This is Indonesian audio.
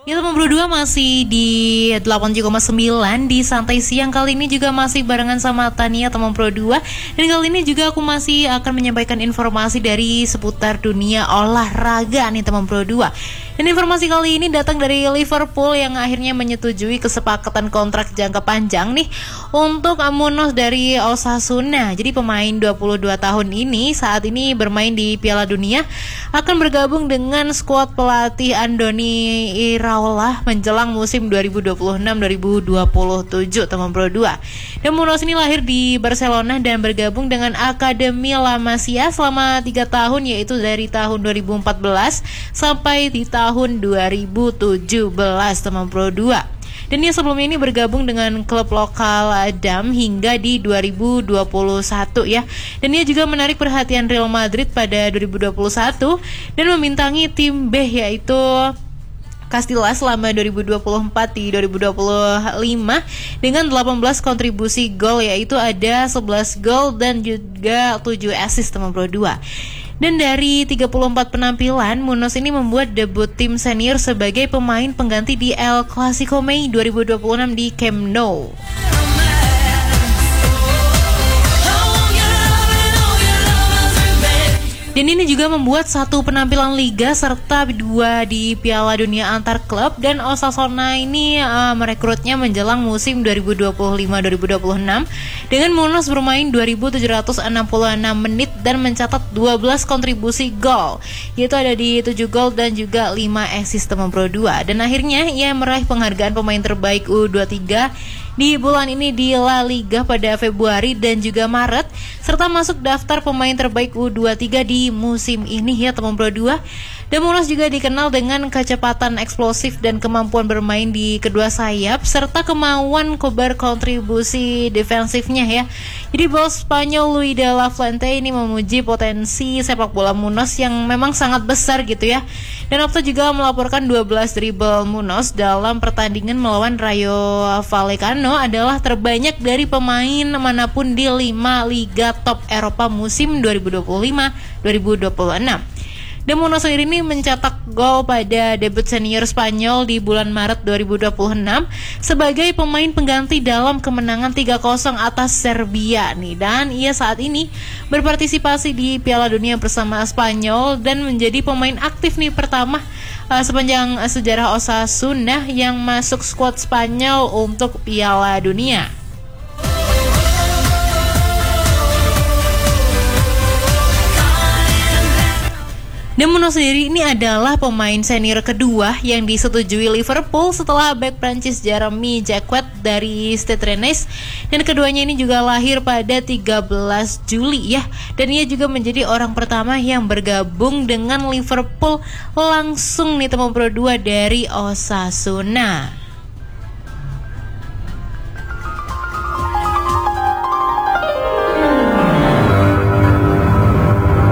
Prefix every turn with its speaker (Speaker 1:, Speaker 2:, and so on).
Speaker 1: Ya teman berdua masih di 87,9 di Santai Siang. Kali ini juga masih barengan sama Tania teman berdua. Dan kali ini juga aku masih akan menyampaikan informasi dari seputar dunia olahraga nih teman berdua. Dan informasi kali ini datang dari Liverpool yang akhirnya menyetujui kesepakatan kontrak jangka panjang nih untuk Munoz dari Osasuna. Jadi pemain 22 tahun ini saat ini bermain di Piala Dunia akan bergabung dengan skuad pelatih Andoni Iraola menjelang musim 2026-2027 teman berdua. Dan Munoz ini lahir di Barcelona dan bergabung dengan Akademi La Masia selama 3 tahun, yaitu dari tahun 2014 sampai di tahun 2017 teman berdua. Dan dia sebelumnya ini bergabung dengan klub lokal Dam hingga di 2021 ya. Dan dia juga menarik perhatian Real Madrid pada 2021 dan memintangi tim B yaitu Castilla selama 2024 di 2025 dengan 18 kontribusi gol, yaitu ada 11 gol dan juga 7 assist teman berdua. Dan dari 34 penampilan, Munoz ini membuat debut tim senior sebagai pemain pengganti di El Clasico Mei 2026 di Camp Nou. Dan ini juga membuat 1 penampilan Liga serta 2 di Piala Dunia antar klub. Dan Osasuna ini merekrutnya menjelang musim 2025-2026 dengan Munoz bermain 2.766 menit dan mencatat 12 kontribusi gol, yaitu ada di 7 gol dan juga 5 assist teman pro 2. Dan akhirnya ia meraih penghargaan pemain terbaik U23 di bulan ini di La Liga pada Februari dan juga Maret, serta masuk daftar pemain terbaik U23 di musim ini ya teman pro 2. Dan Munoz juga dikenal dengan kecepatan eksplosif dan kemampuan bermain di kedua sayap serta kemauan berkontribusi defensifnya ya. Jadi bos Spanyol Luis de la Fuente ini memuji potensi sepak bola Munoz yang memang sangat besar gitu ya. Dan Opta juga melaporkan 12 dribble Munoz dalam pertandingan melawan Rayo Vallecano adalah terbanyak dari pemain manapun di 5 liga top Eropa musim 2025-2026. Dan Munoz sendiri ini mencetak gol pada debut senior Spanyol di bulan Maret 2026 sebagai pemain pengganti dalam kemenangan 3-0 atas Serbia nih. Dan ia saat ini berpartisipasi di Piala Dunia bersama Spanyol dan menjadi pemain aktif nih pertama sepanjang sejarah Osasuna yang masuk skuad Spanyol untuk Piala Dunia. Dan Munoz sendiri ini adalah pemain senior kedua yang disetujui Liverpool setelah bek Prancis Jeremy Jacquet dari Stade Rennes. Dan keduanya ini juga lahir pada 13 Juli ya. Dan ia juga menjadi orang pertama yang bergabung dengan Liverpool langsung nih teman pro 2 dari Osasuna.